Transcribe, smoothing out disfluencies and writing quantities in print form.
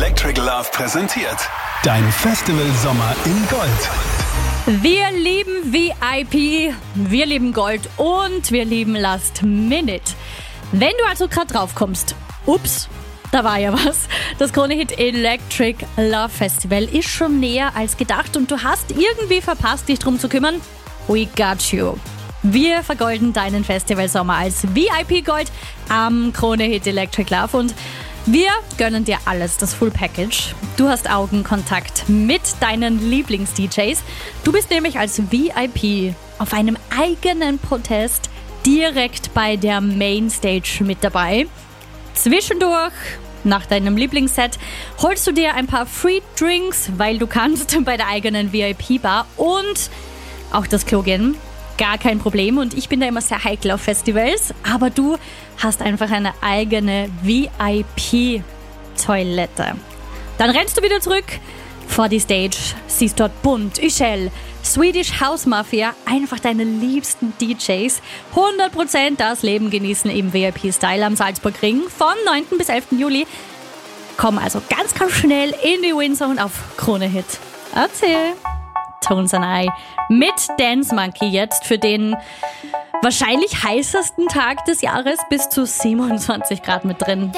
Electric Love präsentiert. Dein Festival-Sommer in Gold. Wir lieben VIP, wir lieben Gold und wir lieben Last Minute. Wenn du also gerade drauf kommst, ups, da war ja was. Das Krone-Hit Electric Love Festival ist schon näher als gedacht und du hast irgendwie verpasst, dich drum zu kümmern. We got you. Wir vergolden deinen Festivalsommer als VIP Gold am Krone-Hit Electric Love und wir gönnen dir alles, das Full Package. Du hast Augenkontakt mit deinen Lieblings-DJs. Du bist nämlich als VIP auf einem eigenen Protest direkt bei der Mainstage mit dabei. Zwischendurch, nach deinem Lieblingsset, holst du dir ein paar Free Drinks, weil du kannst, bei der eigenen VIP-Bar und auch das Klo gehen. Gar kein Problem und ich bin da immer sehr heikel auf Festivals, aber du hast einfach eine eigene VIP-Toilette. Dann rennst du wieder zurück vor die Stage, siehst dort Bunt, Üschel, Swedish House Mafia, einfach deine liebsten DJs. 100% das Leben genießen im VIP-Style am Salzburgring vom 9. bis 11. Juli. Komm also ganz schnell in die Windzone auf Krone-Hit. Erzähl. Tones and I mit Dance Monkey jetzt für den wahrscheinlich heißesten Tag des Jahres, bis zu 27 Grad mit drin.